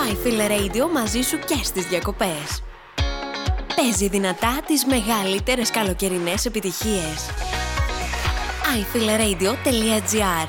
iFeel Radio μαζί σου και στις διακοπές. Παίζει δυνατά τις μεγαλύτερες καλοκαιρινές επιτυχίες. iFeelRadio.gr